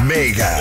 Mega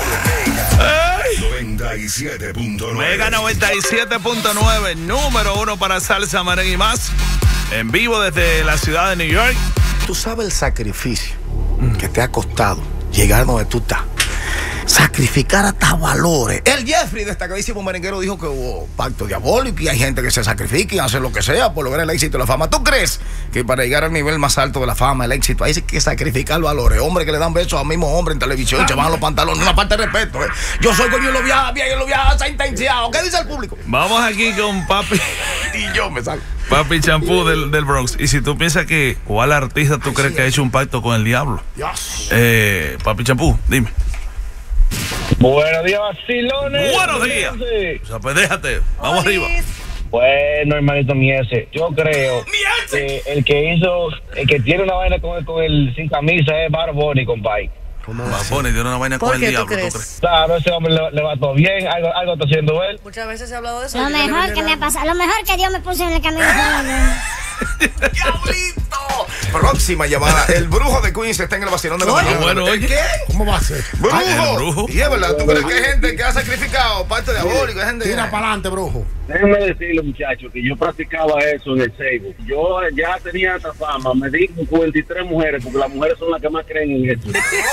97.9. Mega 97.9, número 1 para salsa, merengue y más. En vivo desde la ciudad de New York. Tú sabes el sacrificio que te ha costado llegar donde tú estás. Sacrificar hasta valores. El Jeffrey, destacadísimo merenguero, dijo que hubo pacto diabólico y hay gente que se sacrifica y hace lo que sea por lograr el éxito y la fama. ¿Tú crees que para llegar al nivel más alto de la fama, el éxito, hay que sacrificar valores? Hombres que le dan besos a mismos hombres en televisión, se bajan los pantalones, una falta de respeto. Yo soy coño, lo viaja bien, lo viaja sentenciado. ¿Qué dice el público? Vamos aquí con Papi. Y yo me salgo. Papi Champú del Bronx. Y si tú piensas que, ¿cuál artista tú crees que ha hecho un pacto con el diablo? Papi Champú, dime. Buenos días, vacilones. Buenos días. O sea, pues déjate, vamos arriba. Bueno, hermanito Miese, yo creo que el que tiene una vaina con el sin camisa es Bad Bunny, compadre. Bad Bunny tiene una vaina con el diablo, ¿tú crees? Claro, ese hombre le va todo bien, algo está haciendo él. Muchas veces se ha hablado de eso. Lo mejor que me ha pasado, lo mejor que Dios me puso en el camino. ¡Diablito! Próxima llamada. El brujo de Queens está en el vacilón de la mañana. Bueno, oye. ¿Qué? ¿Cómo va a ser? ¡Brujo! Y es verdad, ¿tú crees que hay gente que ha sacrificado parte diabólica? Hay gente que... Tira para adelante, brujo. Déjenme decirle, muchachos, que yo practicaba eso en el Facebook. Yo ya tenía esta fama, me di con 43 mujeres, porque las mujeres son las que más creen en esto.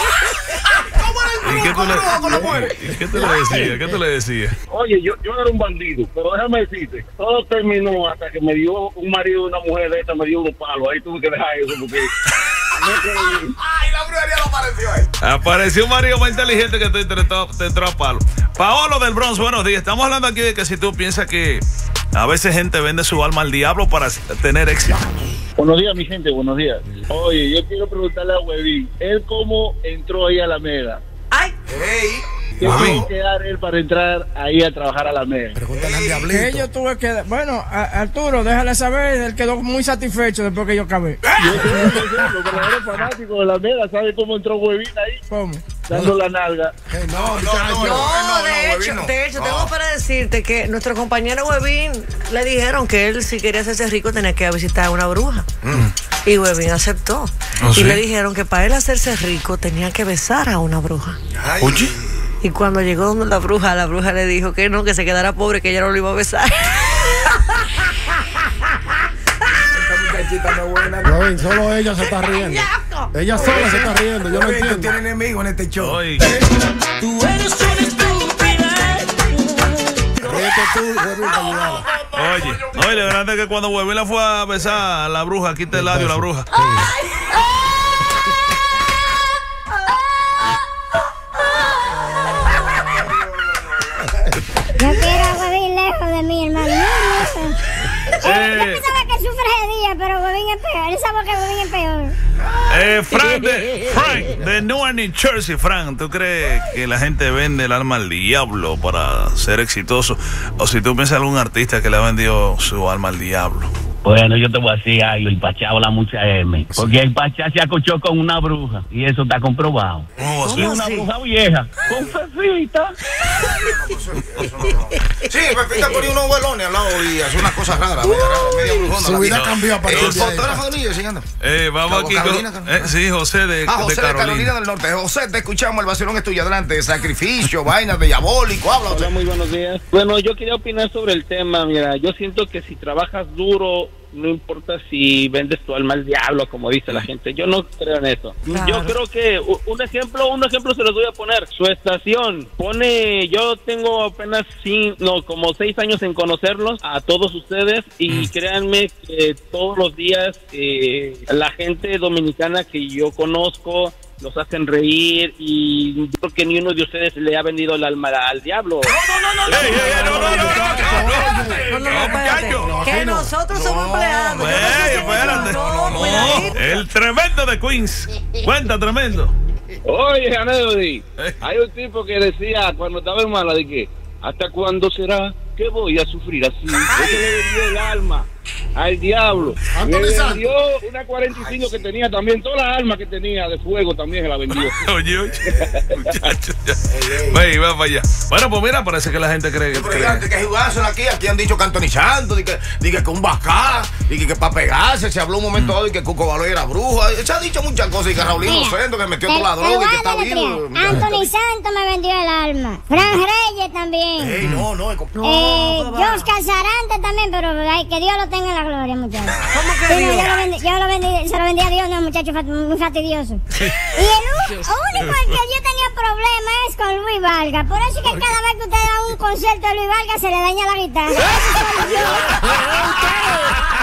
¿Y qué tú le decías? ¿Qué tú le decías? Oye, yo era un bandido, pero déjame decirte, todo terminó hasta que me dio un marido de una mujer de esta, me dio unos palos. Ahí tuve que dejar eso porque... ¡Ay, la brujería no apareció ahí! Apareció un marido más inteligente que te entró a palo. Paolo del Bronx, buenos días. Estamos hablando aquí de que si tú piensas que a veces gente vende su alma al diablo para tener éxito. Buenos días, mi gente, buenos días. Oye, yo quiero preguntarle a Huevín, ¿él cómo entró ahí a la Mega? ¡Ay! ¡Ey! ¿Qué tuvo que dar él para entrar ahí a trabajar a la Mega? Pregúntale al diablito. Que yo tuve que... Bueno, Arturo, déjale saber, él quedó muy satisfecho después que yo acabé. Los verdaderos fanáticos de la Mega, ¿sabe cómo entró Huevín ahí? ¿Cómo? Dando la nalga. No, de hecho, tengo para decirte que nuestro compañero Huevín le dijeron que él, si quería hacerse rico, tenía que visitar a una bruja. Y Huevín aceptó. ¿Sí? Y le dijeron que para él hacerse rico tenía que besar a una bruja. Oye. Y cuando llegó donde la bruja le dijo que no, que se quedara pobre, que ella no lo iba a besar. Esta muchachita no es buena. Huevín, solo ella se está riendo. Ella sola se está riendo, yo no entiendo. Tiene enemigos en este show. Oye. Tú eres una estúpida. Ríete tú, Huevín, para ayudarla. Oye, lo grande es que cuando Huevín la fue a besar a la bruja, quita el labio la bruja. Yo quiero a Huevín lejos de mí, hermano. Yo pensaba que sufre de día, pero Huevín es peor. Él sabe que Huevín es peor. Frank de Newark, New Jersey. Frank, ¿tú crees que la gente vende el alma al diablo para ser exitoso? O si tú piensas algún artista que le ha vendido su alma al diablo. Bueno, yo te voy a decir algo, el Pachá habla mucha M. Porque el Pachá se acochó con una bruja y eso está comprobado. ¿Cómo una bruja vieja, con Fefita. Sí, Fefita ponía unos huelones al lado y hace unas cosas raras, media brujona. Su vida cambió para el fotógrafo de enseñando. Vamos aquí con... sí, José de Carolina del Norte. José, te escuchamos, el vacilón es tuyo, adelante. Sacrificio, vainas de diabólico, habla. Hola, muy buenos días. Bueno, yo quería opinar sobre el tema. Mira, yo siento que si trabajas duro, no importa si vendes tu alma al diablo, como dice la gente. Yo no creo en eso. Claro. Yo creo que un ejemplo se los voy a poner. Su estación pone, yo tengo apenas como 6 años en conocerlos a todos ustedes y créanme que todos los días la gente dominicana que yo conozco los hacen reír y yo creo que ni uno de ustedes le ha vendido el alma al diablo. No, que nosotros somos empleados. El tremendo de Queens. Cuenta, tremendo. Oye, Aneudi, hay un tipo que decía cuando estaba en mala de que ¿hasta cuándo será que voy a sufrir así? Ese le vendió el alma al diablo. Anthony Le Santos. vendió una 45 que tenía también, todas las armas que tenía de fuego también se la vendió. Oye, muchachos. Ven, va para allá. Bueno, pues mira, parece que la gente cree que. Que jugazo aquí han dicho que Anthony Santos, que un bacá, que para pegarse, se habló un momento dado y que Cuco Valor era bruja. Se ha dicho muchas cosas y que Raulino Centro que metió toda la droga y que está vivo. Anthony Santos me vendió el alma. Fran Reyes también. Ey, no. Oscar Sarante también, pero ay, que Dios lo tenga en la gloria, muchachos. ¿Cómo que Dios? Yo lo vendí, se lo vendí a Dios, no, muchacho, muy fastidioso. Y el único en que yo tenía problema es con Luis Vargas. Por eso es que cada vez que usted da un concierto de Luis Vargas se le daña la guitarra. Eso soy yo.